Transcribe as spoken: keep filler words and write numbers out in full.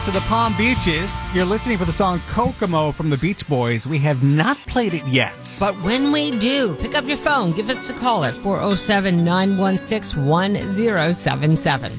To the Palm Beaches. You're listening for the song Kokomo from the Beach Boys. We have not played it yet. But when we do, pick up your phone. Give us a call at four oh seven, nine one six, one oh seven seven.